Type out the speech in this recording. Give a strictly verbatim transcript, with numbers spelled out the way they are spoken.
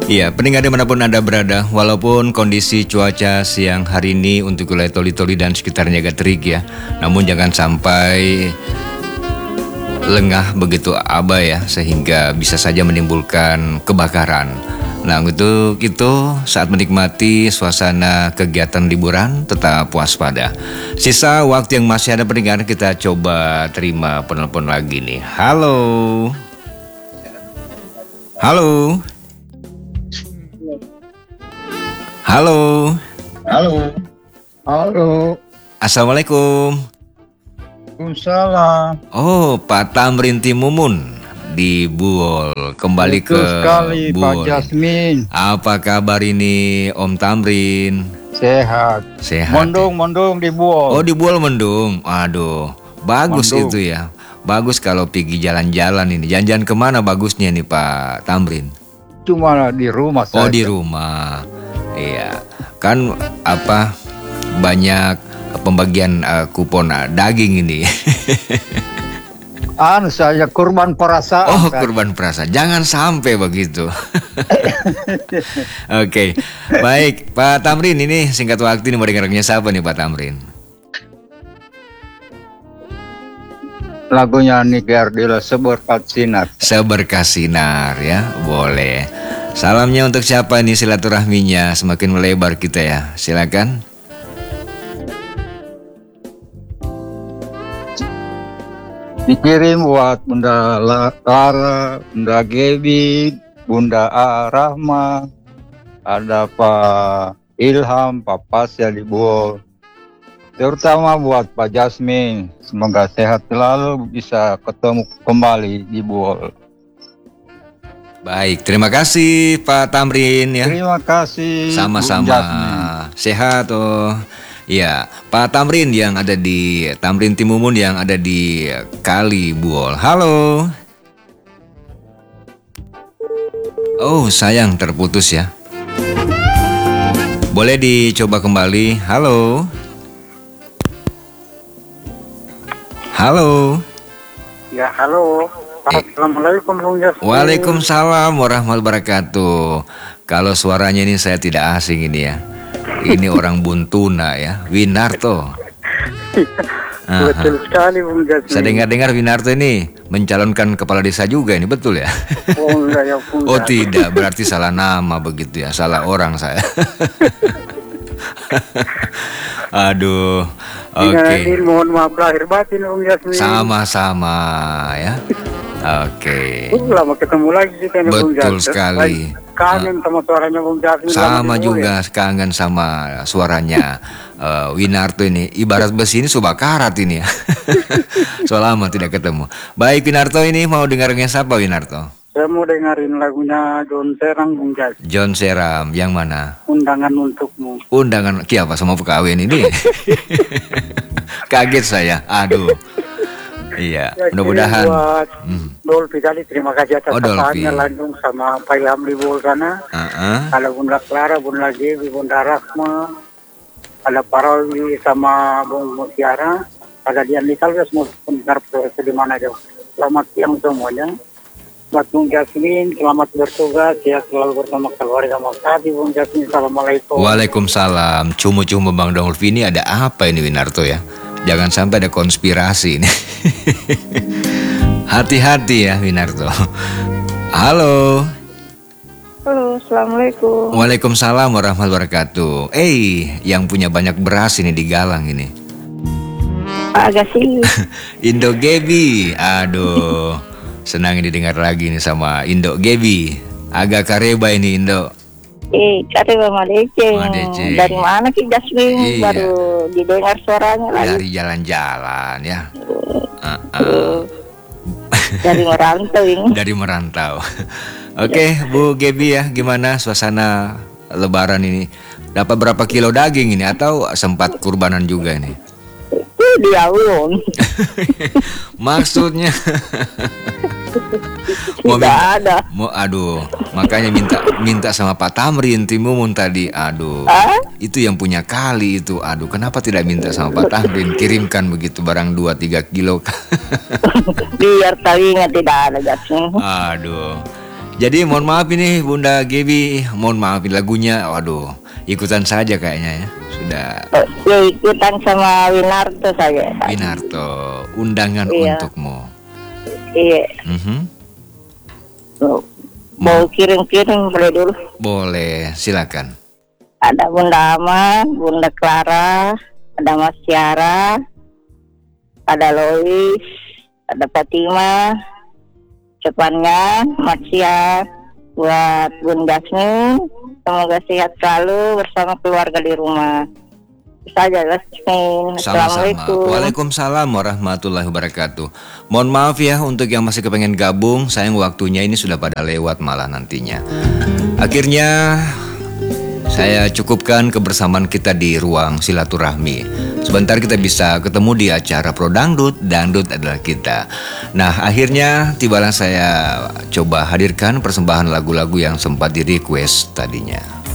Iya, pendengar dimanapun Anda berada, walaupun kondisi cuaca siang hari ini untuk wilayah Toli-Toli dan sekitarnya agak terik ya, namun jangan sampai lengah begitu aba ya, sehingga bisa saja menimbulkan kebakaran. Nah, untuk itu saat menikmati suasana kegiatan liburan tetap waspada. Sisa waktu yang masih ada pendengar, kita coba terima penelpon lagi nih. Halo. Halo. Halo. Halo. Halo. Assalamualaikum. Waalaikumsalam. Oh, Pak Tamrin Timumun di Buol. Kembali Betul ke sekali, Buol. Pak Jasmin. Apa kabar ini, Om Tamrin? Sehat. Sehat. Mendung, mendung di Buol. Oh, di Buol mendung. Aduh, bagus Mendung. itu ya. Bagus kalau pergi jalan-jalan ini. Jalan-jalan kemana bagusnya nih, Pak Tamrin? Cuma di rumah saja. Oh, di rumah. Iya. Kan apa banyak pembagian uh, kupon uh, daging ini. Anu saya kurban perasaan. Oh, kan? kurban perasa. Jangan sampai begitu. Oke. Baik, Pak Tamrin, ini singkat waktu ini mau dengarnya siapa nih Pak Tamrin? Lagunya Niki Ardila, Seberkat Sinar. Seberkas sinar ya, boleh. Salamnya untuk siapa nih silaturahminya? Semakin melebar kita ya. Silakan. Dikirim buat Bunda Lara, Bunda Gebi, Bunda Arahma, ada Pak Ilham, Pak Pasya di Buol. Terutama buat Pak Jasmin, semoga sehat selalu, bisa ketemu kembali di Buol. Baik, terima kasih Pak Tamrin ya. Terima kasih. Sama-sama. Sehat oh. Ya, Pak Tamrin yang ada di Tamrin Timumun yang ada di Kali Buol. Halo. Oh, sayang terputus ya. Boleh dicoba kembali. Halo. Halo. Ya, halo. Assalamualaikum Bung Jasmin. Waalaikumsalam warahmatullahi wabarakatuh. Kalau suaranya ini saya tidak asing ini ya. Ini orang Buntuna ya, Winarto. Betul sekali Bung Jasmin. Saya dengar-dengar Winarto ini mencalonkan kepala desa juga ini, betul ya? Oh enggak ya Bung. Oh tidak, berarti salah nama begitu ya, salah orang saya. Aduh, oke. Okay. Mohon maaf lahir batin Bung Jasmin. Sama-sama ya. Oke. Okay. Lama ketemu lagi kita nih Bung Jasmin. Betul sekali. Kangen sama suaranya Bung Jasmin. Sama juga ya? Kangen sama suaranya uh, Winarto ini. Ibarat besi ini subakarat ini ya. So lama tidak ketemu. Baik Winarto, ini mau dengarnya siapa Winarto? Saya mau dengerin lagunya John Serang Bung Jasmin. John Seram, yang mana? Undangan Untukmu. Undangan kiapa sama pekawin ini? Kaget saya. Aduh. Iya, ya, mudah-mudahan. Buat hmm. Dolphy tadi, terima kasih atas oh, sapaannya langsung sama Pak Ilham di Buol sana. Uh-uh. Ada Bunda Clara, Bunda Gebi, Bunda Rahma, ada Paroli sama Bung Mutiara, ada Dian Lital, semua pendengar di mana aja. Selamat siang semuanya. Buat Bung Jasmin, selamat bertugas, ya selalu bersama keluarga Mas Tadi, Bung Jasmin. Assalamualaikum. Waalaikumsalam. Cumu-cumu Bang Dolphy, ini ada apa ini Winarto ya? Jangan sampai ada konspirasi ini. Hati-hati ya Winarto. Halo. Halo, Assalamualaikum. Waalaikumsalam warahmatullahi wabarakatuh. Eh, yang punya banyak beras ini di Galang ini. Pak Agassi. Indo Gebi. Aduh, senang didengar lagi nih sama Indo Gebi. Agak kareba ini Indo. Eh, kareba Madece. Madece. Dari mana Ki Jasmin? Iya. Baru didengar suaranya lagi. Dari jalan-jalan ya. Uh-uh. Dari merantau ini. Dari merantau. Oke, okay, Bu Gebi ya, gimana suasana Lebaran ini? Dapat berapa kilo daging ini atau sempat kurbanan juga ini? Itu diaun. Maksudnya? Tidak minta, ada. Mau, aduh, makanya minta minta sama Pak Tamrin Timumun tadi. Aduh, Hah? Itu yang punya Kali itu. Aduh, kenapa tidak minta sama Pak Tamrin kirimkan begitu barang dua tiga kilo? Biar talinya tidak ada Jasmin. Aduh. Jadi mohon maaf ini Bunda Gebi, mohon maaf ini lagunya, waduh, ikutan saja kayaknya ya. Sudah Oh, ya ikutan sama Winarto saja. Winarto, undangan Iya. untukmu. Iya. Mhm. Mau kirim-kirim boleh dulu. Boleh, silakan. Ada Bunda Ama, Bunda Clara, ada Mas Tiara, ada Lois, ada Fatima, depannya Mas Sia, buat Bunda Jasmine, semoga sehat selalu bersama keluarga di rumah. Itu saja Jasmine. Sama-sama. Assalamualaikum. Waalaikumsalam warahmatullahi wabarakatuh. Mohon maaf ya untuk yang masih kepengen gabung, sayang waktunya ini sudah pada lewat malah nantinya. Akhirnya saya cukupkan kebersamaan kita di ruang silaturahmi. Sebentar kita bisa ketemu di acara Pro Dangdut, Dangdut adalah kita. Nah, akhirnya tibalah saya coba hadirkan persembahan lagu-lagu yang sempat di request tadinya.